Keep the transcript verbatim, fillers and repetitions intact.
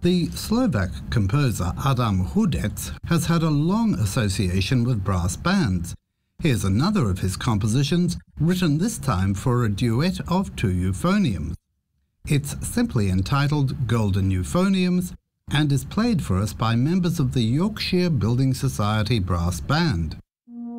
The Slovak composer Adam Hudec has had a long association with brass bands. Here's another of his compositions, written this time for a duet of two euphoniums. It's simply entitled Golden Euphoniums and is played for us by members of the Yorkshire Building Society Brass Band.